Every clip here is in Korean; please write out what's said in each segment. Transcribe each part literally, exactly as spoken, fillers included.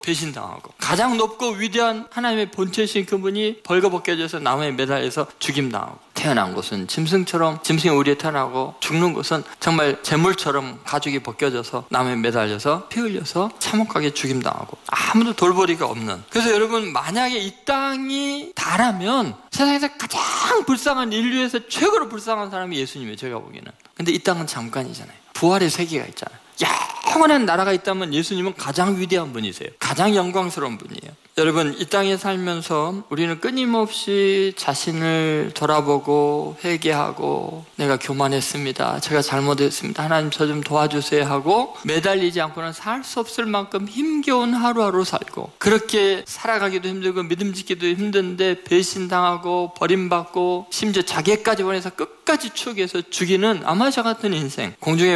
배신당하고 가장 높고 위대한 하나님의 본체이신 그분이 벌거벗겨져서 나무에 매달려서 죽임당하고 태어난 곳은 짐승처럼 짐승이 우리에 태어나고 죽는 곳은 정말 재물처럼 가죽이 벗겨져서 나무에 매달려서 피 흘려서 참혹하게 죽임당하고 아무도 돌보리가 없는. 그래서 여러분 만약에 이 땅이 다라면 세상에서 가장 불쌍한 인류에서 최고로 불쌍한 사람이 예수님이에요. 제가 보기에는. 근데 이 땅은 잠깐이잖아요. 부활의 세계가 있잖아요. 영원한 나라가 있다면 예수님은 가장 위대한 분이세요. 가장 영광스러운 분이에요. 여러분 이 땅에 살면서 우리는 끊임없이 자신을 돌아보고 회개하고 내가 교만했습니다. 제가 잘못했습니다. 하나님 저 좀 도와주세요 하고 매달리지 않고는 살 수 없을 만큼 힘겨운 하루하루 살고 그렇게 살아가기도 힘들고 믿음 짓기도 힘든데 배신당하고 버림받고 심지어 자기까지 원해서 끝까지 추격해서 죽이는 아마샤 같은 인생. 공중의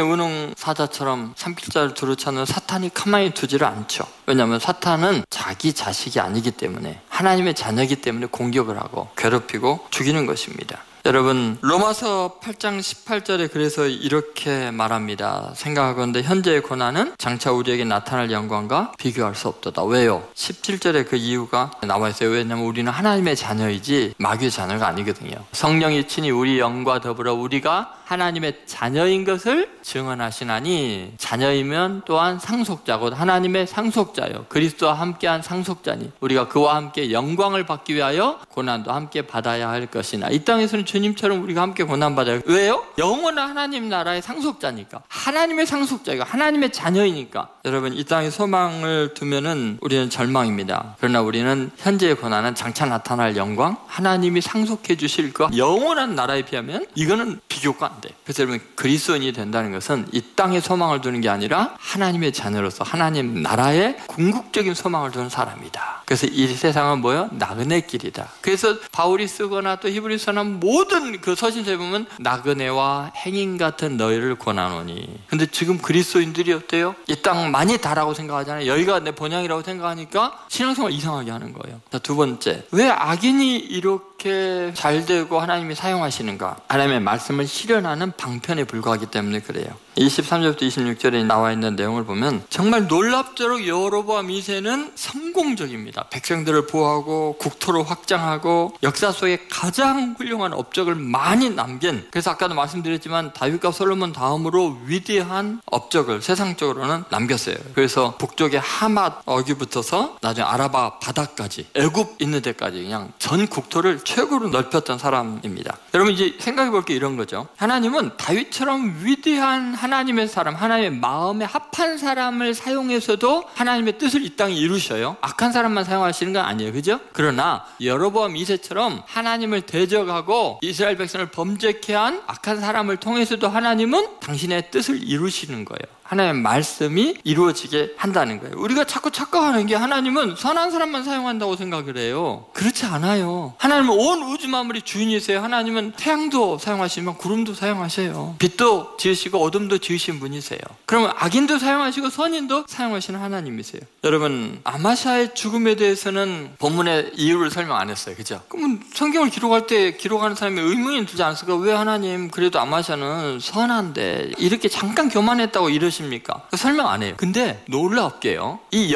운흥사자처럼 산길자를 두루차는 사탄이 가만히 두지를 않죠. 왜냐하면 사탄은 자기 자식이 아니기 때문에 하나님의 자녀이기 때문에 공격을 하고 괴롭히고 죽이는 것입니다. 여러분 로마서 팔 장 십팔 절에 그래서 이렇게 말합니다. 생각하건대 현재의 고난은 장차 우리에게 나타날 영광과 비교할 수 없도다. 왜요? 십칠 절에 그 이유가 나와 있어요. 왜냐하면 우리는 하나님의 자녀이지 마귀의 자녀가 아니거든요. 성령이 친히 우리 영과 더불어 우리가 하나님의 자녀인 것을 증언하시나니 자녀이면 또한 상속자고 하나님의 상속자요 그리스도와 함께한 상속자니 우리가 그와 함께 영광을 받기 위하여 고난도 함께 받아야 할 것이나. 이 땅에서는 주님처럼 우리가 함께 고난받아요. 왜요? 영원한 하나님 나라의 상속자니까. 하나님의 상속자이고 하나님의 자녀이니까. 여러분 이 땅에 소망을 두면은 우리는 절망입니다. 그러나 우리는 현재의 고난은 장차 나타날 영광, 하나님이 상속해 주실 그 영원한 나라에 비하면 이거는 비교가 안 돼요. 그래서 여러분 그리스도인이 된다는 것은 이 땅에 소망을 두는 게 아니라 하나님의 자녀로서 하나님 나라에 궁극적인 소망을 두는 사람이다. 그래서 이 세상은 뭐예요? 나그네 길이다. 그래서 바울이 쓰거나 또 히브리서나 모든 그 서신서에 보면 나그네와 행인 같은 너희를 권하노니. 근데 지금 그리스도인들이 어때요? 이 땅 많이 다라고 생각하잖아요. 여기가 내 본향이라고 생각하니까 신앙생활 이상하게 하는 거예요. 자, 두 번째, 왜 악인이 이렇게 잘 되고 하나님이 사용하시는가? 하나님의 말씀을 실현하는 방편에 불과하기 때문에 그래요. 이십삼 절부터 이십육 절에 나와 있는 내용을 보면 정말 놀랍도록 여로보암 이 세는 성공적입니다. 백성들을 보호하고 국토를 확장하고 역사 속에 가장 훌륭한 업적을 많이 남긴, 그래서 아까도 말씀드렸지만 다윗과 솔로몬 다음으로 위대한 업적을 세상적으로는 남겼어요. 그래서 북쪽의 하맛 어귀부터서 나중에 아라바 바다까지 애굽 있는 데까지 그냥 전 국토를 최고로 넓혔던 사람입니다. 여러분 이제 생각해 볼 게 이런 거죠. 하나님은 다윗처럼 위대한 하나님의 사람, 하나님의 마음에 합한 사람을 사용해서도 하나님의 뜻을 이 땅에 이루셔요. 악한 사람만 사용하시는 건 아니에요. 그죠? 그러나 여로보암 이 세처럼 하나님을 대적하고 이스라엘 백성을 범죄케 한 악한 사람을 통해서도 하나님은 당신의 뜻을 이루시는 거예요. 하나님의 말씀이 이루어지게 한다는 거예요. 우리가 자꾸 착각하는 게 하나님은 선한 사람만 사용한다고 생각을 해요. 그렇지 않아요. 하나님은 온 우주 만물의 주인이세요. 하나님은 태양도 사용하시면 구름도 사용하세요. 빛도 지으시고 어둠도 지으신 분이세요. 그러면 악인도 사용하시고 선인도 사용하시는 하나님이세요. 여러분 아마샤의 죽음에 대해서는 본문의 이유를 설명 안 했어요. 그죠? 그러면 성경을 기록할 때 기록하는 사람이 의문이 들지 않았을까? 왜 하나님 그래도 아마샤는 선한데 이렇게 잠깐 교만했다고 이러시 십니까? 설명 안 해요. 근데 놀랍게요. 이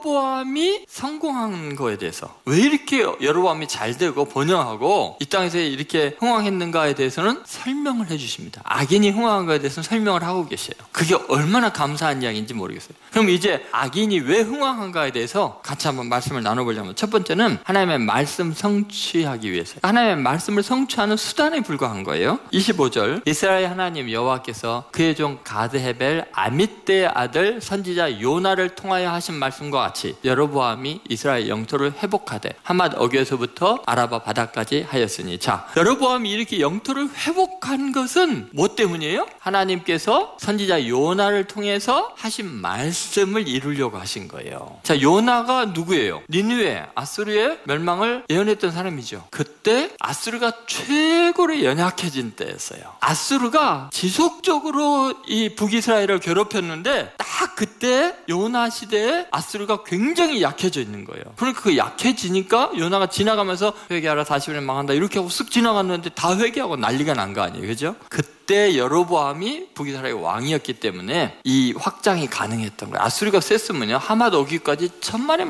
여로보암이 성공한 거에 대해서 왜 이렇게 여로보암이 잘 되고 번영하고 이 땅에서 이렇게 흥왕했는가에 대해서는 설명을 해주십니다. 악인이 흥왕한 거에 대해서는 설명을 하고 계셔요. 그게 얼마나 감사한 이야기인지 모르겠어요. 그럼 이제 악인이 왜 흥왕한가에 대해서 같이 한번 말씀을 나눠보려면 첫 번째는 하나님의 말씀 성취하기 위해서 하나님의 말씀을 성취하는 수단에 불과한 거예요. 이십오 절 이스라엘 하나님 여호와께서 그의 종 가드헤벨 아미떼의 아들 선지자 요나를 통하여 하신 말씀과 같이 여로보암이 이스라엘 영토를 회복하되 하맛 어귀에서부터 아라바 바다까지 하였으니. 자, 여로보암이 이렇게 영토를 회복한 것은 뭐 때문이에요? 하나님께서 선지자 요나를 통해서 하신 말씀을 이루려고 하신 거예요. 자, 요나가 누구예요? 니느웨, 아수르의 멸망을 예언했던 사람이죠. 그때 아수르가 최고로 연약해진 때였어요. 아수르가 지속적으로 이 북이스라엘을 괴롭 괴롭혔는데 딱 그때 요나 시대에 아수르가 굉장히 약해져 있는 거예요. 그러니까 그 약해지니까 요나가 지나가면서 회개하라 다시 오면 망한다 이렇게 하고 쓱 지나갔는데 다 회개하고 난리가 난 거 아니에요. 그죠? 그때 여로보암이 북이스라엘의 왕이었기 때문에 이 확장이 가능했던 거예요. 아수르가 셌으면요 하맛 오기까지 천만의